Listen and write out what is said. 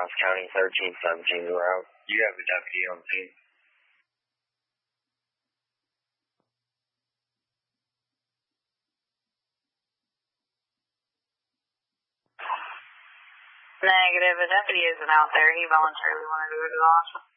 Ross County, 1317 route. You have a deputy on scene. Negative. A deputy isn't out there. He voluntarily wanted to go to the hospital.